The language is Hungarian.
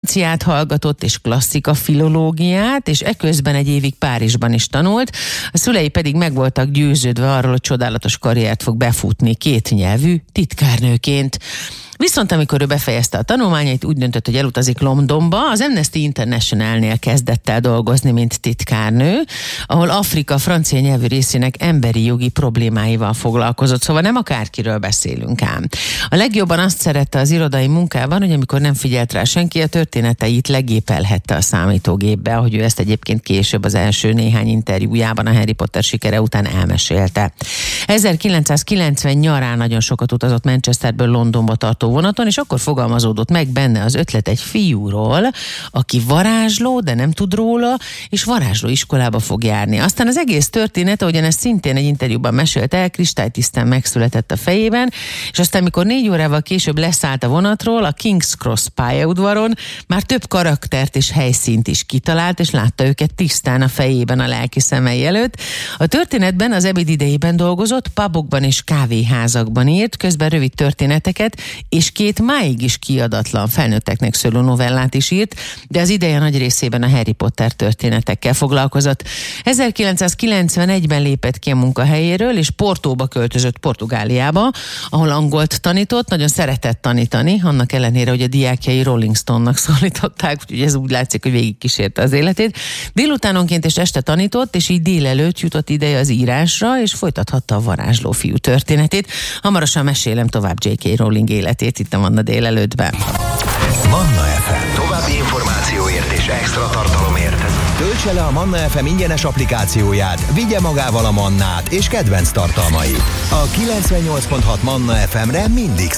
franciát hallgatott és klasszika filológiát, és eközben egy évig Párizsban is tanult. A szülei pedig meg voltak győződve arról, hogy csodálatos karriert fog befutni kétnyelvű titkárnőként. Viszont amikor ő befejezte a tanulmányait, úgy döntött, hogy elutazik Londonba. Az Amnesty International-nél kezdett el dolgozni, mint titkárnő, ahol Afrika francia nyelvű részének emberi jogi problémáival foglalkozott. Szóval nem akárkiről beszélünk ám. A legjobban azt szerette az irodai munkában, hogy amikor nem figyelt rá senki, a történeteit legépelhette a számítógépbe, ahogy ő ezt egyébként később az első néhány interjújában a Harry Potter sikere után elmesélte. 1990 nyarán nagyon sokat utazott Manchesterből Londonba tartó vonaton, és akkor fogalmazódott meg benne az ötlet egy fiúról, aki varázsló, de nem tud róla, és varázsló iskolába fog járni. Aztán az egész történet, ahogyan ezt szintén egy interjúban mesélte el, kristálytisztán megszületett a fejében, és aztán, mikor 4 órával később leszállt a vonatról, a King's Cross pályaudvaron már több karaktert és helyszínt is kitalált, és látta őket tisztán a fejében a lelki szemei előtt. A történetben az ebéd idejében dolgozott, pubokban és kávéházakban írt, közben rövid történeteket, és 2 máig is kiadatlan felnőtteknek szóló novellát is írt, de az ideje nagy részében a Harry Potter történetekkel foglalkozott. 1991-ben lépett ki a munkahelyéről, és Portóba költözött, Portugáliába, ahol angolt tanított, nagyon szeretett tanítani, annak ellenére, hogy a diákjai Rolling Stone-nak szólították, úgyhogy ez úgy látszik, hogy végigkísérte az életét. Délutánonként és este tanított, és így délelőtt jutott ideje az írásra, és folytathatta a varázsló fiú történetét. Hamarosan mesélem tovább J.K. Rowling életét itt a Manna délelőttben. Manna FM. További információért és extra tartalomért töltse le a Manna FM ingyenes applikációját, vigye magával a Mannát és kedvenc tartalmait. A 98.6 Manna FM-re mindig